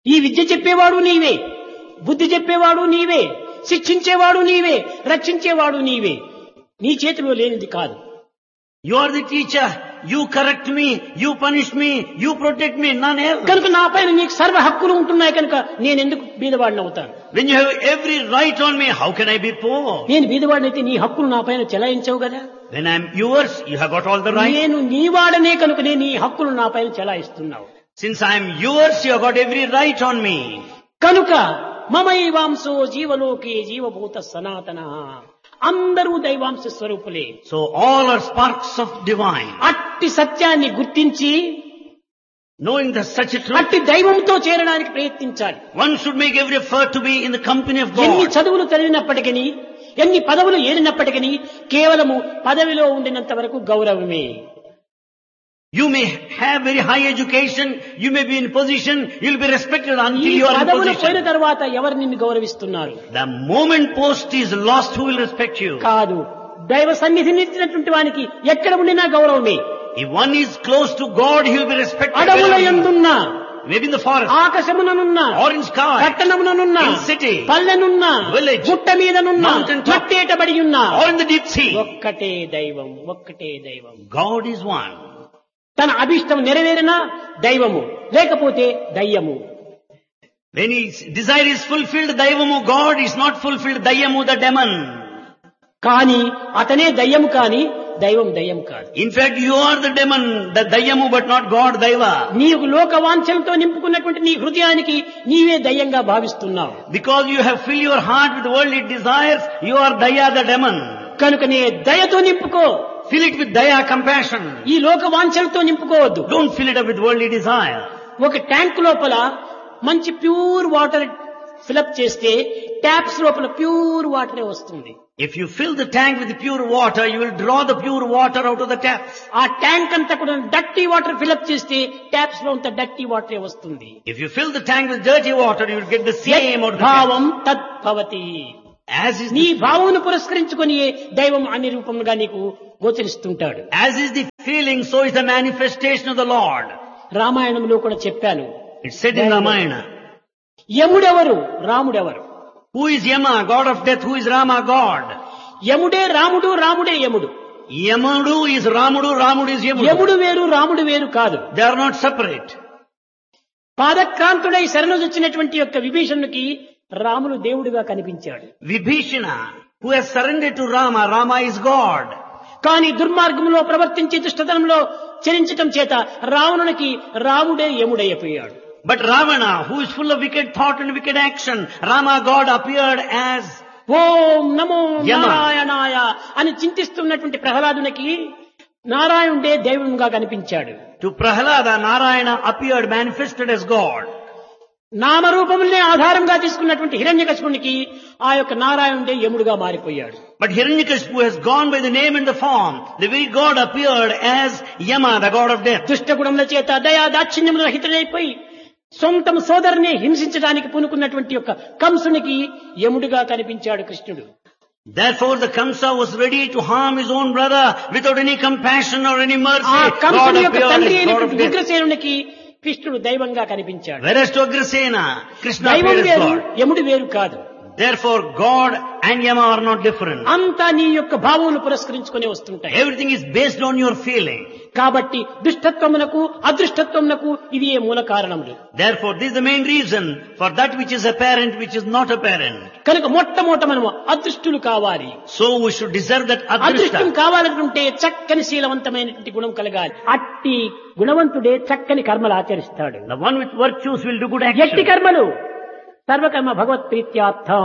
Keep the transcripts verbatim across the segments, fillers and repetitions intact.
ఈ విద్య చెప్పేవాడు నీవే, బుద్ధి చెప్పేవాడు నీవే, శిక్షించేవాడు నీవే, రక్షించేవాడు నీవే. నీ చేతిలో లేనిది కాదు. You are the teacher. You correct me. You punish me. You protect me. None else. కనుక నా పైన నీకు సర్వ హక్కులు ఉంటున్నాయి కనుక నేను ఎందుకు బీదవాడిని అవుతాను? When you have every right on me, how can I be poor? నేను బీదవాడిని అయితే నీ హక్కులు నా పైన చెలాయించవు కదా. When I am yours, you have got all the right. నేను నీవాడనే కనుక నేను నీ హక్కులు నా పైన చెలాయిస్తున్నావు. Since I am yours, you have got every right on me. కనుక మమైవాంశో జీవలోకే జీవభూత సనాతన, అందరూ దైవాంశ స్వరూపులే. So all are sparks of divine. అట్టి సత్యాన్ని గుర్తించి Knowing that such a truth, అట్టి దైవంతో చేరడానికి ప్రయత్నించాలి. one should make every effort to be in the company of ఎన్ని God. చదువులు చదివినప్పటికీ, ఎన్ని పదవులు ఏలినప్పటికీ కేవలము పదవిలో ఉండినంత వరకు గౌరవమే. You may have very high education, you may be in position, you will be respected ఈ until you are in పదవులు పోయిన position. తర్వాత ఎవరు నిన్ను గౌరవిస్తున్నారు? The moment post is lost, who will respect you? కాదు, దైవ సన్నిధిని ఇచ్చినటువంటి వానికి ఎక్కడ ఉండినా గౌరవమే. If one is close to God, he will be respected. అడవుల wherever he is. యందున్నా, Maybe in the forest, ఆకాశముననున్నా, or in sky, పట్టణముననున్నా, in city, పల్లెనున్నా, village, గుట్ట మీదనున్నా, mountain top, మట్టేటబడి ఉన్నా, or in the deep sea. ఒక్కటే దైవం, ఒక్కటే దైవం. God is one. తన అభిష్టం నెరవేరినా దైవము, లేకపోతే దయ్యము. When his desire is fulfilled, Daivamu, God is not fulfilled, Dayamu, the demon. కానీ అతనే దయ్యము, కాని దైవం దయ్యం కాదు. In fact, you are the demon, the Dayamu, but not God, Daiva. నీవు లోక వాంఛలతో నింపుకున్నటువంటి నీ హృదయానికి నీవే దయ్యంగా భావిస్తున్నావు. Because you have filled your heart with worldly desires, you are Daya, the demon. కనుక నీ దయతో నింపుకో. Fill it with Daya, compassion. ఈ లోక వాంఛలతో నింపుకోవద్దు. Don't fill it up with worldly desire. ఒక ట్యాంక్ లోపల మంచి ప్యూర్ వాటర్ ఫిలప్ చేస్తే ట్యాప్స్ లోపల ప్యూర్ వాటరే వస్తుంది. If you fill the tank with pure water, you will draw the pure water out of the taps. ఆ tank అంతా కూడా డర్టీ వాటర్ ఫిలప్ చేస్తే ట్యాప్స్ లో అంత డర్టీ వాటరే వస్తుంది. If you fill the tank with dirty water, you will get the same out of the భావం tap. తద్భవతి. As is నీ the, భావమును పురస్కరించుకొని దైవం అన్ని రూపంగా నీకు గోచరిస్తుంటాడు. as is the feeling, so is the manifestation of the Lord. రామాయణంలో కూడా చెప్పాను. It's said in Ramayana. యముడెవరు, రాముడెవరు? Who is Yama, God of death? Who is Rama, God? యముడే రాముడు, రాముడే యముడు. Yamudu is Ramudu, Ramudu is Yamudu. యముడు వేరు, రాముడు వేరు కాదు. They are not separate. పాదక్రాంతుడై శరణొచ్చినటువంటి యొక్క విభీషణునికి రాముడు దేవుడిగా కనిపించాడు. Vibhishana, who has surrendered to Rama, Rama is God. కానీ దుర్మార్గంలో ప్రవర్తించి దుష్టతనంలో చరించటం చేత రావణునికి రాముడే యముడైపోయాడు. But Ravana, who is full of wicked thought and wicked action, Rama, God, appeared as ఓం నమో యమ. నారాయణాయ అని చింతిస్తున్నటువంటి ప్రహ్లాదునికి నారాయణుడే దైవంగా కనిపించాడు. to Prahlada, Narayana appeared, manifested as God. నామరూపములనే ఆధారంగా తీసుకున్నటువంటి హిరణ్యకశిపునికి ఆ యొక్క నారాయణుడే యముడుగా మారిపోయాడు. But Hiranyakashipu has gone by the name and the form. The very God appeared as Yama, the God of death. దుష్ట గుణముల చేత దయా దాక్షిణ్యముల రహితుడైపోయి సొంతం సోదరుని హింసించడానికి పూనుకున్నటువంటి యొక్క కంసునికి యముడుగా కనిపించాడు కృష్ణుడు. Therefore the Kamsa was ready to harm his own brother without any compassion or any mercy. ఆ God కంసుని యొక్క appeared తండ్రి as God అయినటువంటి of death. ఉగ్రసేనునికి కృష్ణుడు దైవంగా కనిపించాడు. Whereas to Agrasena, Krishna దైవం appeared as వేరు, God. యముడు వేరు కాదు. Therefore God and Yama are not different. అంతా నీ యొక్క భావమును పురస్కరించుకొని వస్తుంటాయి. Everything is based on your feeling. కాబట్టి దుష్టత్వమునకు అదృష్టత్వమునకు ఇది ఏ మూల కారణములు. Therefore this is the main reason for that which is apparent, which is not apparent. కనుక మొట్టమొదట మనము అదృష్టులు కావాలి. So we should deserve that అదృష్టం adrishta. కావాలనుకుంటే చక్కని శీలవంతమైనటువంటి గుణం కలగాలి. అట్టి గుణవంతుడే చక్కని కర్మలు ఆచరిస్తాడు. The one with virtues will do good ఎట్టి action. కర్మలు సర్వకర్మ భగవత్ ప్రీత్యార్థం.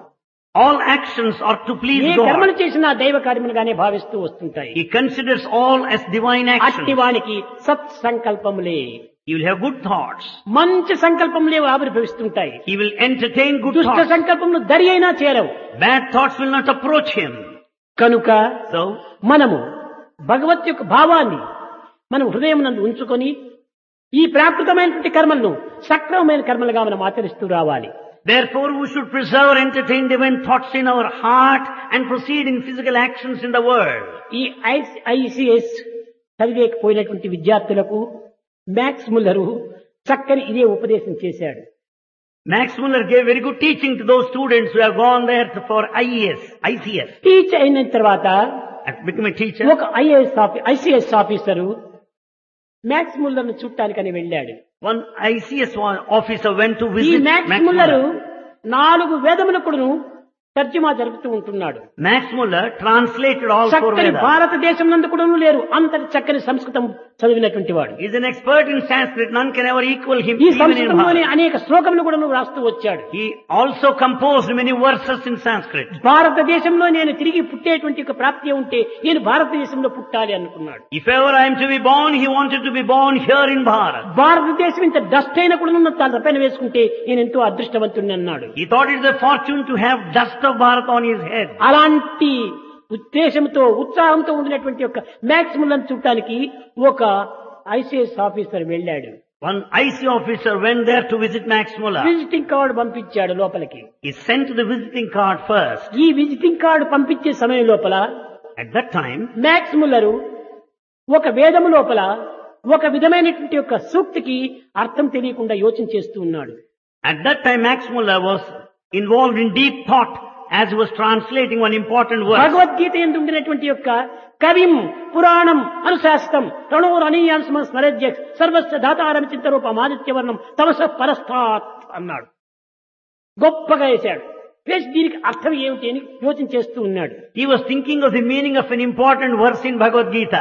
All actions are to A please కర్మలు God. చేసినా దైవ కార్యములుగానే భావిస్తూ వస్తుంటాయి. He considers all as divine అట్టి action. వానికి సత్ సంకల్పములే, He will have good thoughts. మంచి సంకల్పములే ఆవిర్భవిస్తుంటాయి. He will entertain good దుష్ట thoughts. సంకల్పములు దరి అయినా చేరవు. Bad thoughts will not approach him. కనుక So, మనము భగవత్ యొక్క భావాన్ని మనం హృదయం నందు ఉంచుకొని ఈ ప్రాకృతమైనటువంటి కర్మలను సక్రమమైన కర్మలుగా మనం ఆచరిస్తూ రావాలి. therefore we should preserve and entertain divine thoughts in our heart and proceed in physical actions in the world. ఈ ఐసిఎస్ చదివేకపోయినటువంటి విద్యార్థులకు మ్యాక్స్ ముల్లరు చక్కని ఇదే ఉపదేశం చేశాడు. Max Muller gave very good teaching to those students who have gone there to- for I E S, I C S. Teach అయిన తర్వాత And become a teacher. ఒక IAS ICS officer max ముల్లర్ను చూడటానికని వెళ్ళాడు. One I C S wa- officer went to ఈ visit max Max Muller Muller. నాలుగు వేదములకును తర్జుమా జరుపుతూ ఉంటున్నాడు. Max Muller translated all four చక్కని Vedas. భారతదేశం నందు కూడా లేరు అంతటి చక్కని సంస్కృతం చదివినటువంటి వాడు. He is an expert in Sanskrit. None can ever equal him ఈ even in సంస్కృతంలోని Bharat. అనేక శ్లోకములు కూడా రాస్తూ వచ్చాడు. He also composed many verses in Sanskrit. భారతదేశంలో నేను తిరిగి పుట్టేటువంటి ఒక ప్రాప్తి ఉంటే నేను భారతదేశంలో పుట్టాలి అనుకున్నాడు. If ever I am to be born, he wanted to be born here in Bharat. భారతదేశం ఇంత డస్ట్ అయినా కూడా తన పైన వేసుకుంటే నేను ఎంతో అదృష్టవంతుడిని అన్నాడు. He thought it is a fortune to have dust of Bharat on his head. అలాంటి ఉద్దేశంతో ఉత్సాహంతో ఉండినటువంటి ఒక మ్యాక్స్ ముల్లర్ను చూడటానికి ఒక ఐసీఎస్ ఆఫీసర్ వెళ్ళాడు. One I C officer went there to visit Max Muller. Visiting card పంపించాడు లోపలికి. He sent the visiting card first. ఈ విజిటింగ్ కార్డు పంపించే సమయం లోపల At that time, max Muller ఒక వేదము లోపల ఒక విధమైనటువంటి ఒక సూక్తికి అర్థం తెలియకుండా యోచన చేస్తూ ఉన్నాడు. at that time Max Muller was involved in deep thought as he was translating one important verse. Bhagavad Gita ఎందు ఉండినటువంటి యొక్క కవిం పురాణం అనుశాస్త్రం రణోర్ అనీయాంశమ స్మరజ్య సర్వస్వ దాతారం చింతరూపం ఆదిత్యవర్ణం తమస పరస్థాత్ అన్నాడు. గొప్పగా వేశాడు. వేసి దీనికి అర్థం ఏమిటి అని యోచన చేస్తూ ఉన్నాడు. He was thinking of the meaning of an important verse in Bhagavad Gita.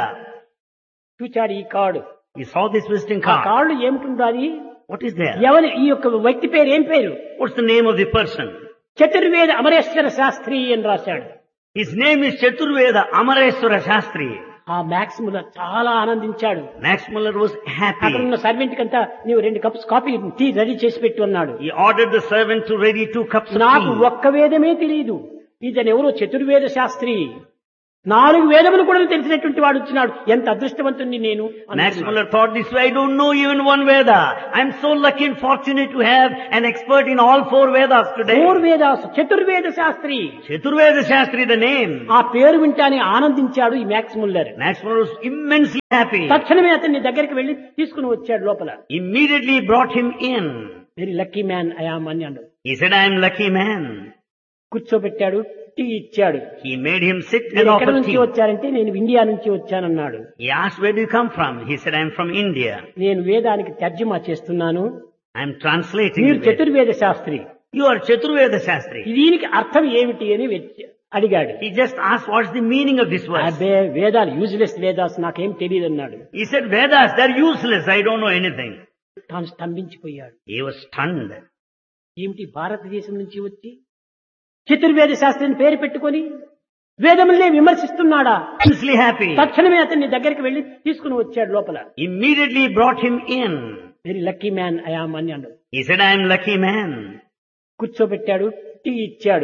చూచాడు ఈ card. He saw this visiting ఆ card. కార్డు ఏమిటి? What is there? ఎవరి ఈ యొక్క వ్యక్తి పేరు ఏం పేరు? What's the name of the person? చతుర్వేద Amareswara Sastry అని రాశాడు. His name is Chaturveda Amareshwara Shastri. ఆ మ్యాక్స్ ముల్లర్ చాలా ఆనందించాడు. Max Muller was happy. అక్కడున్న సర్వెంట్ కంతా నీవు రెండు కప్స్ కాఫీ టీ రెడీ చేసి పెట్టు అన్నాడు. He ordered the servant to ready two cups of నాకు tea. ఒక్క వేదమే తెలియదు, ఇతను ఎవరో చతుర్వేద శాస్త్రి, నాలుగు వేదములు కూడా తెలిసినటువంటి వాడు వచ్చినాడు, ఎంత అదృష్టవంతుణ్ణి నేను Max అనుకున్నాడు. Muller thought this way, I don't know even one Veda. I'm so lucky and fortunate to have an expert in all four Vedas today. Four Vedas చతుర్వేద Sastry. Chaturveda Shastri, the name. ఆ పేరు వింటానే ఆనందించాడు ఈ max Muller. Max Muller was immensely happy. తక్షణమే అతన్ని దగ్గరికి వెళ్లి తీసుకుని వచ్చాడు లోపల. Immediately brought him in. Very lucky man I am అని అన్నాడు. He said, I am lucky man. కూర్చోబెట్టాడు, టీ ఇచ్చాడు. He made him sit and మీరు ఎక్కడి offer నుంచి tea. వచ్చారంటే నేను ఇండియా నుంచి వచ్చానన్నాడు. He asked, where do you come from? He said, I am from India. నేను వేదానికి తర్జుమా చేస్తున్నాను, I am translating. మీరు the Veda. చతుర్వేద Sastry, You are Chaturveda Shastri. దీనికి అర్థం ఏమిటి అని వెచ్- అడిగాడు. He just asked, what's the meaning of this verse? అబ్బే వేదాలు యూజ్లెస్ వేదాస్ నాకేం తెలియదు అన్నాడు. He said, Vedas, they're useless. I don't know anything. తాను స్తంభించిపోయాడు. He was stunned. ఏమిటి భారతదేశం నుంచి వచ్చి చతుర్వేద శాస్త్రిని పేరు పెట్టుకొని వేదములనే విమర్శిస్తున్నాడా? Immensely happy. తక్షణమే అతన్ని దగ్గరికి వెళ్లి తీసుకుని వచ్చాడు లోపల. Immediately brought him in. Very lucky man I am అని అన్నాడు. He said, I am lucky man. కూర్చోబెట్టాడు, టీ ఇచ్చాడు.